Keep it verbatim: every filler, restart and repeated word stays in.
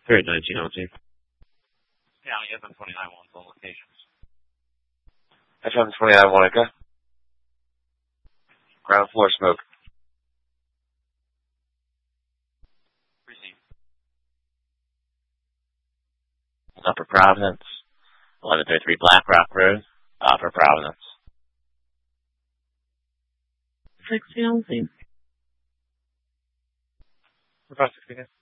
Third nineteen oh two. Yeah, I have them twenty-nine ones on locations. F M twenty-nine Monica. Ground floor smoke. Receive. Upper Providence. eleven thirty-three Black Rock Road. Upper Providence. sixteen oh two. Request sixteen.